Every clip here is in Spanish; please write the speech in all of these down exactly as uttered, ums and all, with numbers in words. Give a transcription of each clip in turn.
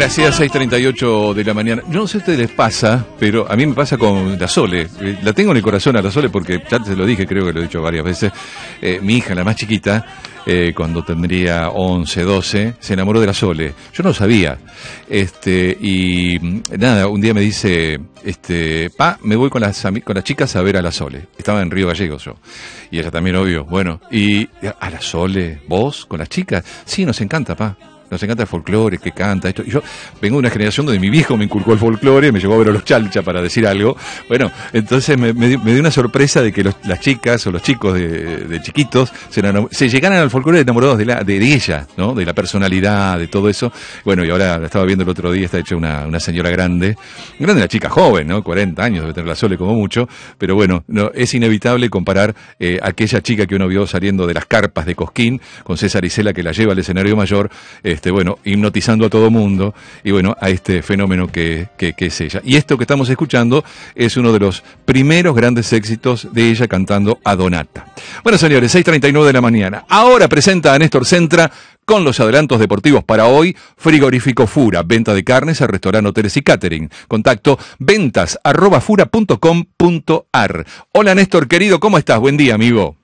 Gracias, seis treinta y ocho de la mañana. Yo no sé si a ustedes les pasa, pero a mí me pasa con la Sole. Eh, la tengo en el corazón a la Sole porque ya te lo dije, creo que lo he dicho varias veces. Eh, mi hija, la más chiquita, eh, cuando tendría once, doce, se enamoró de la Sole. Yo no lo sabía. Este, y nada, un día me dice, este, pa, me voy con las, con las chicas a ver a la Sole. Estaba en Río Gallegos yo. Y ella también, obvio. Bueno, y a la Sole, ¿vos con las chicas? Sí, nos encanta, pa. Nos encanta el folclore, que canta esto. Y yo vengo de una generación donde mi viejo me inculcó el folclore, me llevó a ver a los Chalcha para decir algo. Bueno, entonces me, me, me dio una sorpresa de que los, las chicas o los chicos de, de chiquitos se, se llegaran al folclore enamorados de, la, de, de ella, ¿no? De la personalidad, de todo eso. Bueno, y ahora la estaba viendo el otro día, está hecha una, una señora grande. Grande la chica joven, ¿no? cuarenta años, debe tener la Sole como mucho. Pero bueno, no, es inevitable comparar eh, aquella chica que uno vio saliendo de las carpas de Cosquín con César Isela, que la lleva al escenario mayor. Este, bueno, hipnotizando a todo mundo, y bueno, a este fenómeno que, que, que es ella. Y esto que estamos escuchando es uno de los primeros grandes éxitos de ella cantando a Donata. Bueno, señores, seis treinta y nueve de la mañana. Ahora presenta a Néstor Centra con los adelantos deportivos para hoy. Frigorífico Fura, venta de carnes a restaurantes, hoteles y catering. Contacto ventas arroba fura punto com punto ar. Hola Néstor, querido, ¿cómo estás? Buen día, amigo.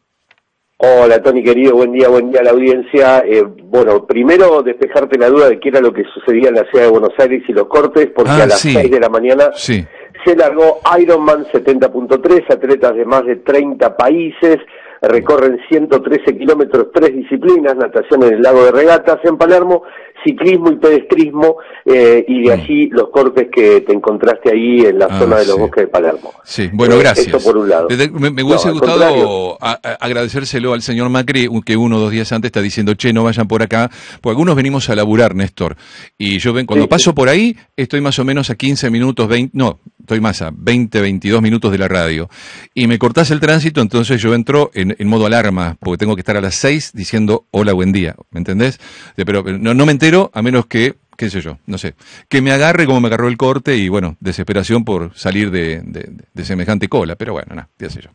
Hola Tony querido, buen día, buen día a la audiencia. Eh, bueno, primero despejarte la duda de qué era lo que sucedía en la ciudad de Buenos Aires y los cortes, porque ah, a las sí. seis de la mañana sí. se largó Ironman setenta punto tres, atletas de más de treinta países, recorren ciento trece kilómetros, tres disciplinas, natación en el lago de Regatas en Palermo, ciclismo y pedestrismo, eh, y de allí los cortes que te encontraste ahí en la ah, zona de los sí. bosques de Palermo. Sí, bueno, eh, gracias. Eso por un lado. Me, me hubiese no, gustado a, a agradecérselo al señor Macri, que uno o dos días antes está diciendo, che, no vayan por acá, porque algunos venimos a laburar, Néstor, y yo ven, cuando sí, paso sí. por ahí, estoy más o menos a quince minutos, veinte, no, estoy más a veinte, veintidós minutos de la radio, y me cortás el tránsito, entonces yo entro en, en modo alarma, porque tengo que estar a las seis diciendo, hola, buen día, ¿me entendés? Pero, pero no, no me entero, a menos que, qué sé yo, no sé, que me agarre como me agarró el corte y, bueno, desesperación por salir de, de, de semejante cola, pero bueno, nada, qué sé yo.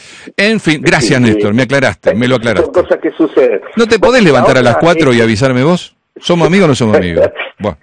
En fin, gracias sí, Néstor, me aclaraste, me lo aclaraste. Son cosas que suceden. ¿No te podés levantar a las cuatro es... y avisarme vos? ¿Somos amigos o no somos amigos? Bueno.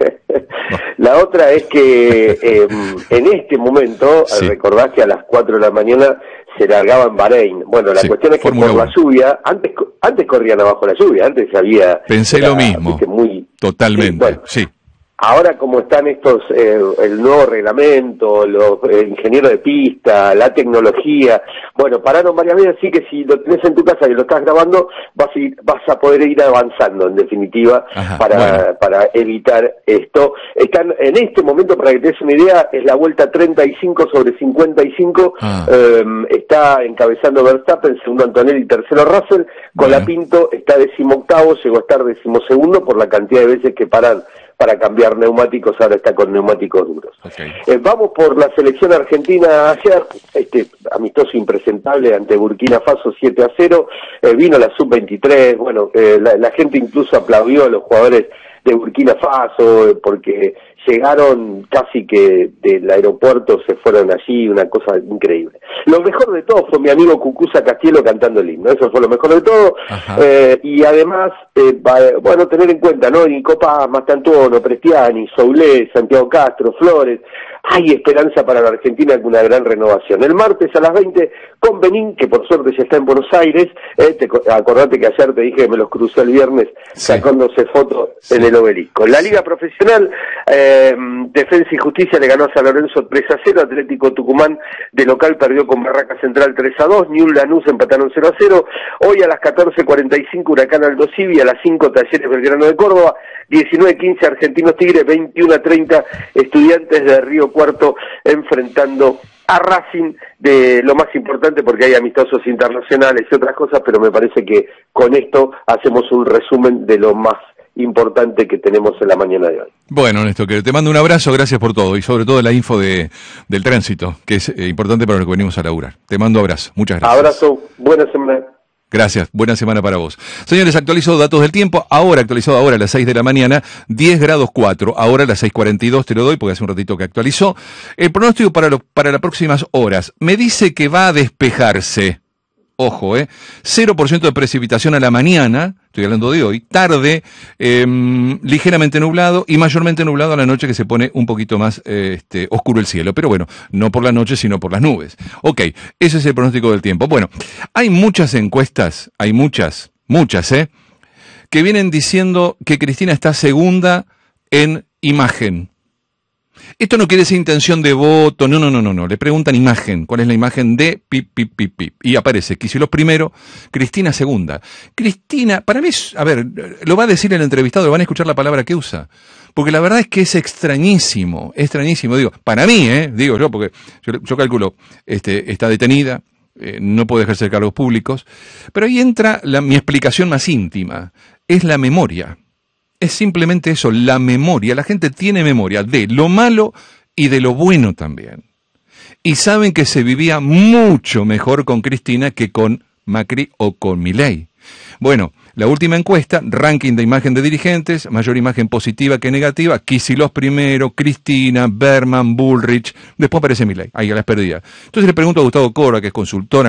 La otra es que eh, en este momento, sí. recordás que a las cuatro de la mañana se largaba en Bahrein. Bueno, la sí, cuestión es que Fórmula por uno. La lluvia, antes antes corrían abajo la lluvia, antes había... Pensé era, lo mismo, viste, muy, totalmente, sí. Bueno, sí. Ahora como están estos, eh, el nuevo reglamento, los eh, ingenieros de pista, la tecnología, bueno, pararon varias veces, así que si lo tenés en tu casa y lo estás grabando, vas a, ir, vas a poder ir avanzando, en definitiva, Ajá, para bueno. para evitar esto. Están en este momento, para que te des una idea, es la vuelta treinta y cinco sobre cincuenta y cinco, ah. eh, está encabezando Verstappen, segundo Antonelli, tercero Russell, con bueno. la Pinto está decimoctavo, llegó a estar decimosegundo por la cantidad de veces que paran para cambiar neumáticos, ahora está con neumáticos duros. Okay. Eh, vamos por la selección argentina ayer, este amistoso impresentable ante Burkina Faso siete a cero, eh, vino la sub veintitrés, bueno, eh, la, la gente incluso aplaudió a los jugadores de Burkina Faso, eh, porque llegaron casi que del aeropuerto, se fueron allí, una cosa increíble. Lo mejor de todo fue mi amigo Cucuza Castielo cantando el himno, eso fue lo mejor de todo, eh, y además, eh, va, bueno, tener en cuenta, ¿no? En Copa Mastantuono, Prestiani, Soulé, Santiago Castro, Flores, hay esperanza para la Argentina con una gran renovación. El martes a las veinte con Benín, que por suerte ya está en Buenos Aires, eh, te, acordate que ayer te dije que me los crucé el viernes sí. sacándose fotos sí. en el obelisco. La Liga Profesional, eh, Defensa y Justicia le ganó a San Lorenzo tres a cero, Atlético Tucumán de local perdió con Barraca Central tres a dos, Newell's Lanús empataron cero a cero, hoy a las catorce cuarenta y cinco Huracán Aldo Civi, a las cinco Talleres Belgrano de Córdoba, diecinueve quince Argentinos Tigre, veintiuno a treinta Estudiantes de Río Cuarto enfrentando a Racing, de lo más importante porque hay amistosos internacionales y otras cosas, pero me parece que con esto hacemos un resumen de lo más importante que tenemos en la mañana de hoy. Bueno, Néstor, que te mando un abrazo, gracias por todo y sobre todo la info de del tránsito, que es eh, importante para lo que venimos a laburar. Te mando abrazo, muchas gracias. Abrazo, buena semana. Gracias, buena semana para vos. Señores, actualizo datos del tiempo, ahora actualizado ahora a las seis de la mañana, diez grados cuatro, ahora a las seis cuarenta y dos te lo doy porque hace un ratito que actualizó. El pronóstico para, lo, para las próximas horas, me dice que va a despejarse. ojo, eh, cero por ciento de precipitación a la mañana, estoy hablando de hoy, tarde, eh, ligeramente nublado y mayormente nublado a la noche, que se pone un poquito más eh, este, oscuro el cielo, pero bueno, no por la noche sino por las nubes. Ok, ese es el pronóstico del tiempo. Bueno, hay muchas encuestas, hay muchas, muchas, eh, que vienen diciendo que Cristina está segunda en imagen. Esto no quiere decir intención de voto, no, no, no, no, no. Le preguntan imagen, ¿cuál es la imagen de pip, pip, pip, pip? Y aparece Kicillof primero, Cristina segunda. Cristina, para mí, es, a ver, lo va a decir el entrevistado, van a escuchar la palabra que usa. Porque la verdad es que es extrañísimo, extrañísimo, digo, para mí, eh, digo yo, porque yo, yo calculo, este, está detenida, eh, no puede ejercer cargos públicos, pero ahí entra la, mi explicación más íntima, es la memoria. Es simplemente eso, la memoria. La gente tiene memoria de lo malo y de lo bueno también. Y saben que se vivía mucho mejor con Cristina que con Macri o con Milei. Bueno, la última encuesta, ranking de imagen de dirigentes, mayor imagen positiva que negativa, Kicillof primero, Cristina, Berman, Bullrich, después aparece Milei, ahí a las perdidas. Entonces le pregunto a Gustavo Cora, que es consultor